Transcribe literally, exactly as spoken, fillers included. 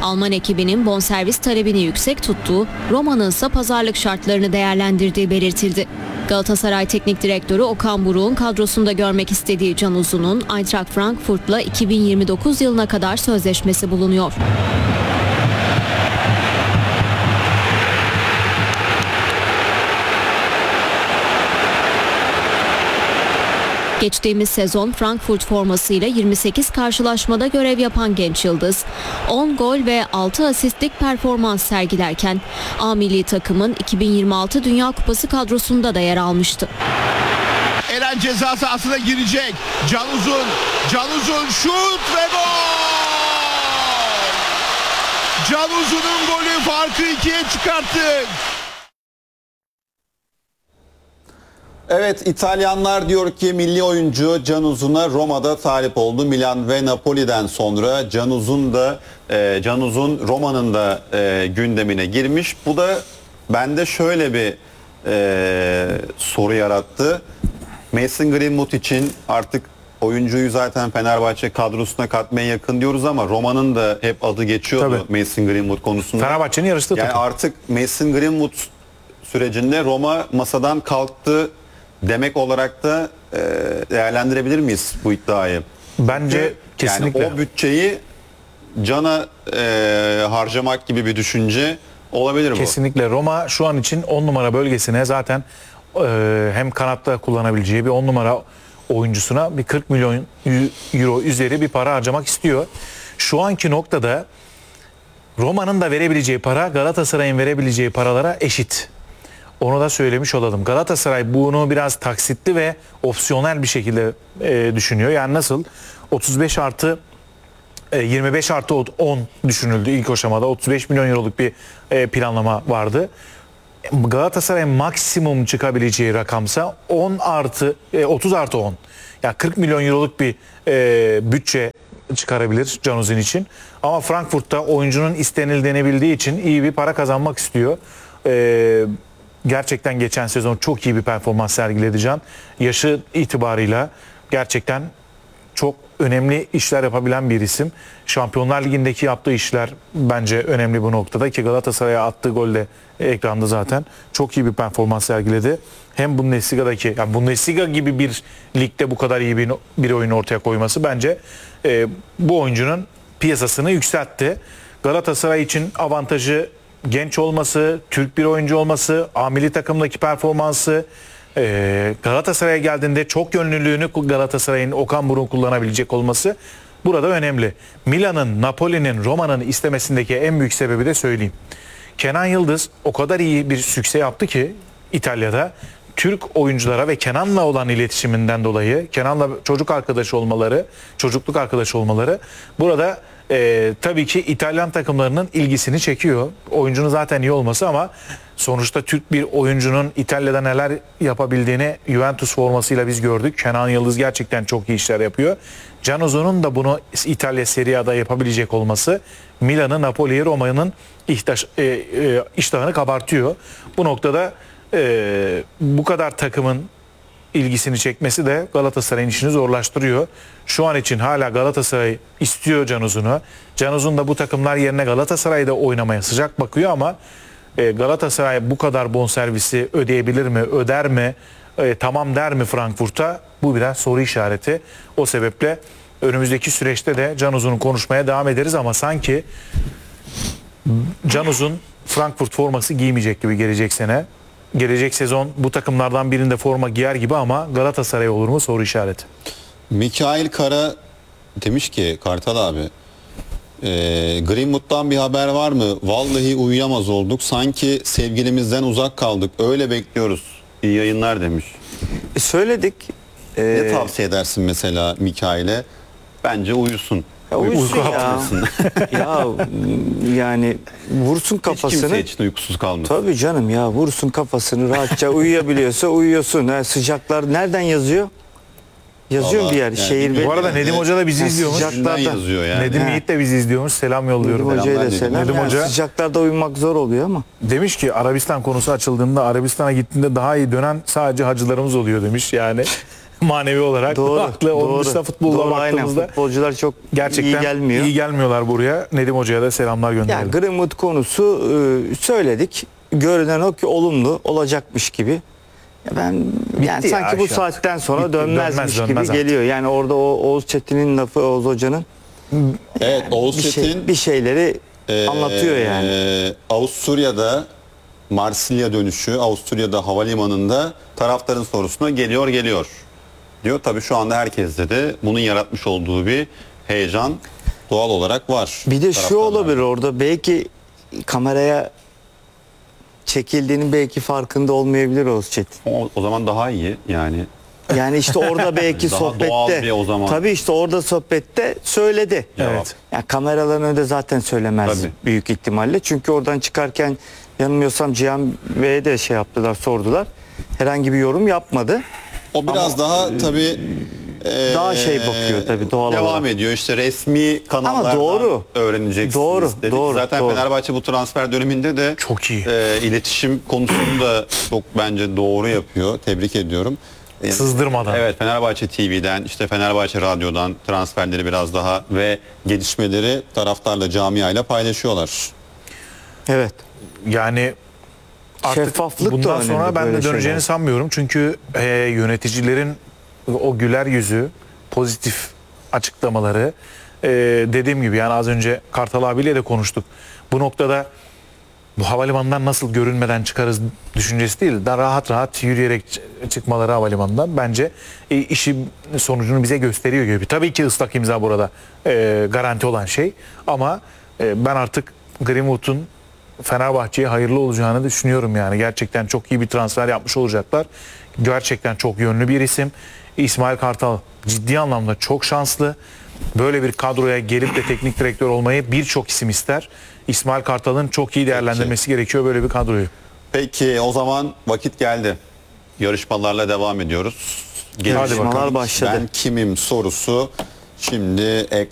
Alman ekibinin bonservis talebini yüksek tuttuğu, Roma'nın ise pazarlık şartlarını değerlendirdiği belirtildi. Galatasaray Teknik Direktörü Okan Buruk'un kadrosunda görmek istediği Can Uzun'un Eintracht Frankfurt'la iki bin yirmi dokuz yılına kadar sözleşmesi bulunuyor. Geçtiğimiz sezon Frankfurt formasıyla yirmi sekiz karşılaşmada görev yapan genç yıldız, on gol ve altı asistlik performans sergilerken A milli takımın iki bin yirmi altı Dünya Kupası kadrosunda da yer almıştı. Eren ceza sahasına girecek. Can Uzun, Can Uzun şut ve gol! Can Uzun'un golü farkı ikiye çıkarttı. Evet, İtalyanlar diyor ki milli oyuncu Can Uzun'a Roma'da talip oldu. Milan ve Napoli'den sonra Can Uzun da e, Can Uzun Roma'nın da e, gündemine girmiş. Bu da bende şöyle bir e, soru yarattı. Mason Greenwood için artık oyuncuyu zaten Fenerbahçe kadrosuna katmaya yakın diyoruz ama Roma'nın da hep adı geçiyordu Tabii. Mason Greenwood konusunda. Fenerbahçe'nin yarıştığı yani takım. artık Mason Greenwood sürecinde Roma masadan kalktı demek olarak da e, değerlendirebilir miyiz bu iddiayı? Bence Çünkü kesinlikle. Yani o bütçeyi Can'a e, harcamak gibi bir düşünce olabilir bu. Kesinlikle. Roma şu an için on numara bölgesine zaten e, hem kanatta kullanabileceği bir on numara oyuncusuna bir kırk milyon euro üzeri bir para harcamak istiyor. Şu anki noktada Roma'nın da verebileceği para Galatasaray'ın verebileceği paralara eşit. Onu da söylemiş olalım. Galatasaray bunu biraz taksitli ve opsiyonel bir şekilde e, düşünüyor. Yani nasıl? otuz beş artı e, yirmi beş artı on düşünüldü ilk aşamada. otuz beş milyon euroluk bir e, planlama vardı. Galatasaray'ın maksimum çıkabileceği rakamsa on artı e, otuz artı on. Yani kırk milyon euroluk bir e, bütçe çıkarabilir Can Uzun için. Ama Frankfurt'ta oyuncunun istenildiğini bildiği için iyi bir para kazanmak istiyor. Eee Gerçekten geçen sezon çok iyi bir performans sergiledi Can. Yaşı itibarıyla gerçekten çok önemli işler yapabilen bir isim. Şampiyonlar Ligi'ndeki yaptığı işler bence önemli bu noktada ki Galatasaray'a attığı gol de ekranda zaten. Çok iyi bir performans sergiledi. Hem Bundesliga'daki, yani Bundesliga gibi bir ligde bu kadar iyi bir, bir oyun ortaya koyması bence e, bu oyuncunun piyasasını yükseltti. Galatasaray için avantajı genç olması, Türk bir oyuncu olması, A milli takımdaki performansı, e, Galatasaray'a geldiğinde çok yönlülüğünü Galatasaray'ın Okan Buruk'un kullanabilecek olması burada önemli. Milan'ın, Napoli'nin, Roma'nın istemesindeki en büyük sebebi de söyleyeyim. Kenan Yıldız o kadar iyi bir sükse yaptı ki İtalya'da Türk oyunculara ve Kenan'la olan iletişiminden dolayı, Kenan'la çocuk arkadaşı olmaları, çocukluk arkadaşı olmaları burada Ee, tabii ki İtalyan takımlarının ilgisini çekiyor. Oyuncunun zaten iyi olması ama sonuçta Türk bir oyuncunun İtalya'da neler yapabildiğini Juventus formasıyla biz gördük. Kenan Yıldız gerçekten çok iyi işler yapıyor. Can Uzun'un da bunu İtalya Serie A'da yapabilecek olması Milan'ı, Napoli'yi, Roma'nın ihtaş, e, e, iştahını kabartıyor. Bu noktada e, bu kadar takımın ilgisini çekmesi de Galatasaray'ın işini zorlaştırıyor. Şu an için hala Galatasaray istiyor Can Uzun'u. Can Uzun da bu takımlar yerine Galatasaray'da oynamaya sıcak bakıyor ama Galatasaray bu kadar bonservisi ödeyebilir mi, öder mi, e, tamam der mi Frankfurt'a? Bu biraz soru işareti. O sebeple önümüzdeki süreçte de Can Uzun'u konuşmaya devam ederiz ama sanki Can Uzun Frankfurt forması giymeyecek gibi gelecek sene. Gelecek sezon bu takımlardan birinde forma giyer gibi ama Galatasaray olur mu soru işareti. Mikail Kara demiş ki Kartal abi e, Greenwood'dan bir haber var mı? Vallahi uyuyamaz olduk. Sanki sevgilimizden uzak kaldık. Öyle bekliyoruz. İyi yayınlar demiş. E, söyledik. Ne Ee, tavsiye edersin mesela Mikail'e? Bence uyusun. Ya uyusun Uyku ya. haplasın. Ya yani vursun Hiç kafasını. kimse için uykusuz kalmasın. Tabii canım ya vursun kafasını rahatça uyuyabiliyorsa uyuyorsun. Ha, sıcaklar nereden yazıyor? Yazıyor Vallahi bir yer. yani Şehir bilmiyorum. Bu arada Nedim Hoca da bizi Ha, izliyormuş. sıcak- Üstünden yazıyor yani. Nedim Ha. Yiğit de bizi izliyormuş. Selam yolluyorum. Nedim Hoca'ya da Nedim. selam. Nedim Yani Hoca- sıcaklarda uyumak zor oluyor ama. Demiş ki Arabistan konusu açıldığında Arabistan'a gittiğinde daha iyi dönen sadece hacılarımız oluyor demiş yani. manevi olarak. Doğru. Haklı. Onun doğru, dışında futbolla doğru, aynen. baktığımızda Futbolcular çok gerçekten iyi gelmiyor. iyi gelmiyorlar buraya. Nedim Hoca'ya da selamlar Ya gönderelim. Greenwood konusu e, söyledik. Görünen o ki olumlu olacakmış gibi. Ya ben yani ya sanki bu şu saatten sonra Bitti, dönmezmiş dönmez, gibi dönmez artık. geliyor. Yani orada o Oğuz Çetin'in lafı, Oğuz Hoca'nın Evet, Oğuz bir, Çetin şey, bir şeyleri Ee, anlatıyor yani. Avusturya'da Marsilya dönüşü, Avusturya'da havalimanında taraftarın sorusuna geliyor geliyor diyor. Tabii şu anda herkeste de bunun yaratmış olduğu bir heyecan doğal olarak var. Bir de şu taraftarlarda. olabilir orada, belki kameraya çekildiğinin belki farkında olmayabilir Oğuz Çetin. O, o zaman daha iyi yani. Yani işte orada belki Daha doğal sohbette. bir o zaman. Tabii işte orada sohbette söyledi. Evet. Ya kameraların önünde zaten söylemez Tabii. büyük ihtimalle. Çünkü oradan çıkarken yanılmıyorsam Cihan Bey'e de şey yaptılar, sordular. Herhangi bir yorum yapmadı. O biraz daha tabii e, Daha şey bakıyor tabii doğal devam olarak. ediyor. İşte resmi kanallardan doğru. öğreneceksiniz Doğru, dedik. doğru, Zaten doğru. Fenerbahçe bu transfer döneminde de Çok iyi. e, iletişim konusunda çok bence doğru yapıyor. Tebrik ediyorum. E, Sızdırmadan. Evet, Fenerbahçe T V'den, işte Fenerbahçe Radyo'dan transferleri biraz daha ve gelişmeleri taraftarla, camiayla paylaşıyorlar. Evet. Yani artık Şeffaflık da bundan önemli sonra ben de böyle döneceğini şeyler. sanmıyorum. Çünkü e, yöneticilerin o güler yüzü, pozitif açıklamaları, e, dediğim gibi yani az önce Kartal abiyle de konuştuk. Bu noktada bu havalimanından nasıl görünmeden çıkarız düşüncesi değil. Daha rahat rahat yürüyerek ç- çıkmaları havalimanından bence e, işin sonucunu bize gösteriyor gibi. Tabii ki ıslak imza burada e, garanti olan şey. Ama e, ben artık Greenwood'un Fenerbahçe'ye hayırlı olacağını düşünüyorum yani. Gerçekten çok iyi bir transfer yapmış olacaklar. Gerçekten çok yönlü bir isim. İsmail Kartal ciddi anlamda çok şanslı. Böyle bir kadroya gelip de teknik direktör olmayı birçok isim ister. İsmail Kartal'ın çok iyi değerlendirmesi gerekiyor böyle bir kadroyu. Peki o zaman vakit geldi. Yarışmalarla devam ediyoruz. Hadi Yarışmalar bakalım. başladı. Ben kimim sorusu şimdi ekran